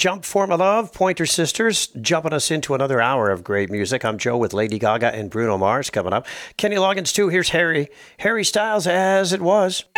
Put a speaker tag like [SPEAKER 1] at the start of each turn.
[SPEAKER 1] Jump for My Love, Pointer Sisters, jumping us into another hour of great music. I'm Joe with Lady Gaga and Bruno Mars coming up. Kenny Loggins, too. Here's Harry Styles, As It Was.